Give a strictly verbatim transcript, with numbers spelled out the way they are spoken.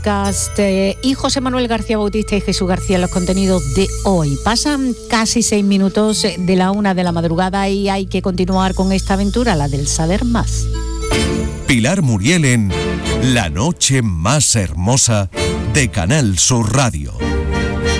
Eh, y José Manuel García Bautista y Jesús García en los contenidos de hoy. Pasan casi seis minutos de la una de la madrugada y hay que continuar con esta aventura, la del saber más. Pilar Muriel en La Noche Más Hermosa de Canal Sur Radio.